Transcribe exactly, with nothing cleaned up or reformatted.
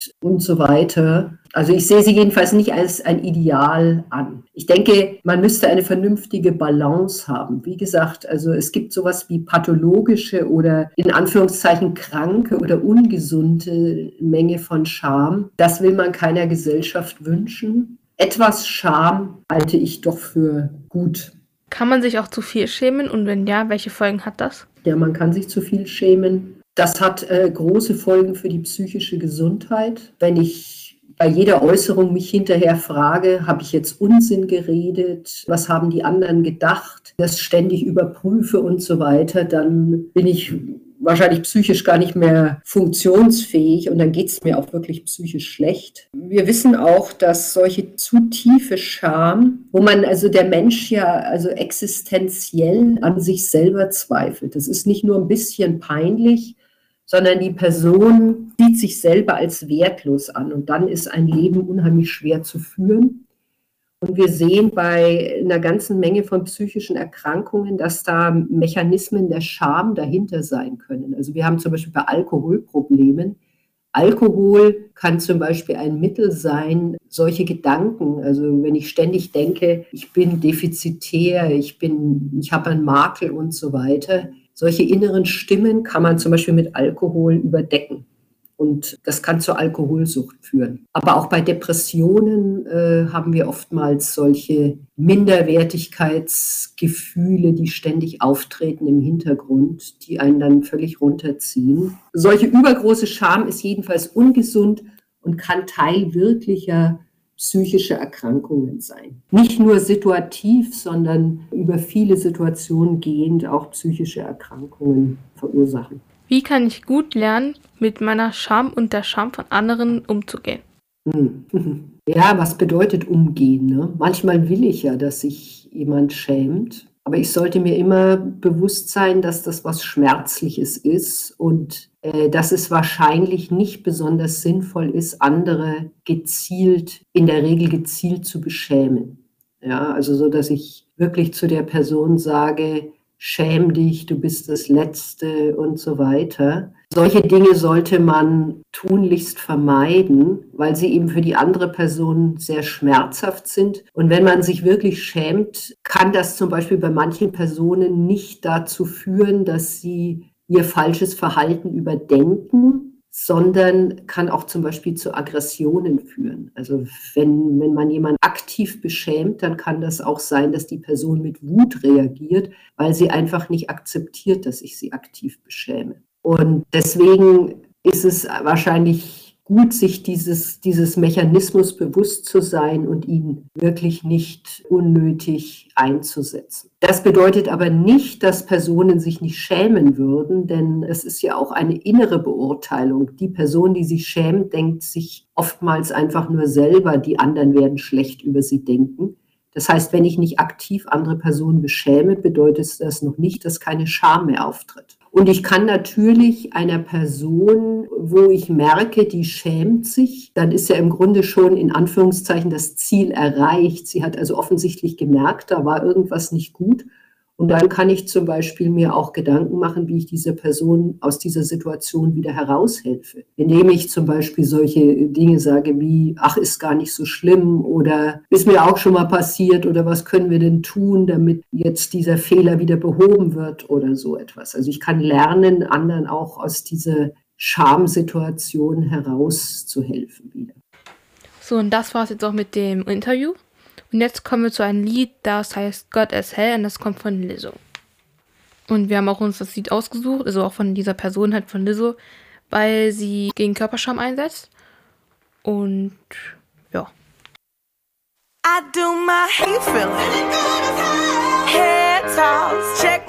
und so weiter. Also ich sehe sie jedenfalls nicht als ein Ideal an. Ich denke, man müsste eine vernünftige Balance haben. Wie gesagt, also es gibt sowas wie pathologische oder in Anführungszeichen kranke oder ungesunde Menge von Scham. Das will man keiner Gesellschaft wünschen. Etwas Scham halte ich doch für gut. Kann man sich auch zu viel schämen und wenn ja, welche Folgen hat das? Ja, man kann sich zu viel schämen. Das hat äh, große Folgen für die psychische Gesundheit. Wenn ich bei jeder Äußerung mich hinterher frage, habe ich jetzt Unsinn geredet? Was haben die anderen gedacht? Das ständig überprüfe und so weiter, dann bin ich wahrscheinlich psychisch gar nicht mehr funktionsfähig und dann geht es mir auch wirklich psychisch schlecht. Wir wissen auch, dass solche zu tiefe Scham, wo man also der Mensch ja also existenziell an sich selber zweifelt, das ist nicht nur ein bisschen peinlich, sondern die Person sieht sich selber als wertlos an und dann ist ein Leben unheimlich schwer zu führen. Und wir sehen bei einer ganzen Menge von psychischen Erkrankungen, dass da Mechanismen der Scham dahinter sein können. Also wir haben zum Beispiel bei Alkoholproblemen. Alkohol kann zum Beispiel ein Mittel sein, solche Gedanken, also wenn ich ständig denke, ich bin defizitär, ich bin, ich habe einen Makel und so weiter, solche inneren Stimmen kann man zum Beispiel mit Alkohol überdecken. Und das kann zur Alkoholsucht führen. Aber auch bei Depressionen äh, haben wir oftmals solche Minderwertigkeitsgefühle, die ständig auftreten im Hintergrund, die einen dann völlig runterziehen. Solche übergroße Scham ist jedenfalls ungesund und kann Teil wirklicher psychischer Erkrankungen sein. Nicht nur situativ, sondern über viele Situationen gehend auch psychische Erkrankungen verursachen. Wie kann ich gut lernen, mit meiner Scham und der Scham von anderen umzugehen? Hm. Ja, was bedeutet umgehen? Ne? Manchmal will ich ja, dass sich jemand schämt, aber ich sollte mir immer bewusst sein, dass das was Schmerzliches ist und äh, dass es wahrscheinlich nicht besonders sinnvoll ist, andere gezielt, in der Regel gezielt zu beschämen. Ja, also so, dass ich wirklich zu der Person sage, schäm dich, du bist das Letzte und so weiter. Solche Dinge sollte man tunlichst vermeiden, weil sie eben für die andere Person sehr schmerzhaft sind. Und wenn man sich wirklich schämt, kann das zum Beispiel bei manchen Personen nicht dazu führen, dass sie ihr falsches Verhalten überdenken, sondern kann auch zum Beispiel zu Aggressionen führen. Also wenn, wenn man jemanden aktiv beschämt, dann kann das auch sein, dass die Person mit Wut reagiert, weil sie einfach nicht akzeptiert, dass ich sie aktiv beschäme. Und deswegen ist es wahrscheinlich gut, sich dieses, dieses Mechanismus bewusst zu sein und ihn wirklich nicht unnötig einzusetzen. Das bedeutet aber nicht, dass Personen sich nicht schämen würden, denn es ist ja auch eine innere Beurteilung. Die Person, die sich schämt, denkt sich oftmals einfach nur selber, die anderen werden schlecht über sie denken. Das heißt, wenn ich nicht aktiv andere Personen beschäme, bedeutet das noch nicht, dass keine Scham mehr auftritt. Und ich kann natürlich einer Person, wo ich merke, die schämt sich, dann ist ja im Grunde schon in Anführungszeichen das Ziel erreicht. Sie hat also offensichtlich gemerkt, da war irgendwas nicht gut. Und dann kann ich zum Beispiel mir auch Gedanken machen, wie ich diese Person aus dieser Situation wieder heraushelfe. Indem ich zum Beispiel solche Dinge sage wie, ach, ist gar nicht so schlimm oder ist mir auch schon mal passiert oder was können wir denn tun, damit jetzt dieser Fehler wieder behoben wird oder so etwas. Also ich kann lernen, anderen auch aus dieser Schamsituation herauszuhelfen wieder. So, und das war es jetzt auch mit dem Interview. Und jetzt kommen wir zu einem Lied, das heißt God as Hell und das kommt von Lizzo. Und wir haben auch uns das Lied ausgesucht, also auch von dieser Person halt von Lizzo, weil sie gegen Körperscham einsetzt. Und ja. I do my hate feeling. Head toss, check